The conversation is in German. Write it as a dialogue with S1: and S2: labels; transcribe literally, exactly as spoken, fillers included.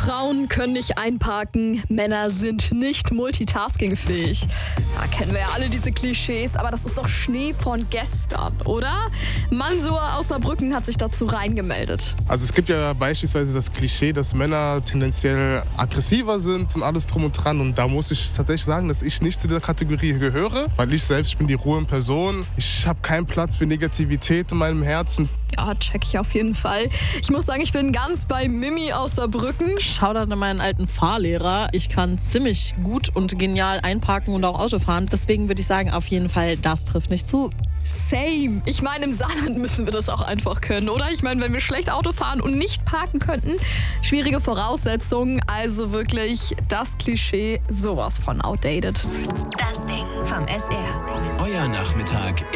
S1: Frauen können nicht einparken, Männer sind nicht multitaskingfähig. Da kennen wir ja alle diese Klischees, aber das ist doch Schnee von gestern, oder? Mansur aus Saarbrücken hat sich dazu reingemeldet.
S2: Also es gibt ja beispielsweise das Klischee, dass Männer tendenziell aggressiver sind und alles drum und dran. Und da muss ich tatsächlich sagen, dass ich nicht zu dieser Kategorie gehöre, weil ich selbst ich bin die Ruhe in Person. Ich habe keinen Platz für Negativität in meinem Herzen.
S1: Ja, check ich auf jeden Fall. Ich muss sagen, ich bin ganz bei Mimi aus Saarbrücken.
S3: Shoutout an meinen alten Fahrlehrer. Ich kann ziemlich gut und genial einparken und auch Auto fahren. Deswegen würde ich sagen, auf jeden Fall, das trifft nicht zu.
S1: Same. Ich meine, im Saarland müssen wir das auch einfach können, oder? Ich meine, wenn wir schlecht Auto fahren und nicht parken könnten, schwierige Voraussetzungen. Also wirklich das Klischee sowas von outdated.
S4: Das Ding vom S R.
S5: Euer Nachmittag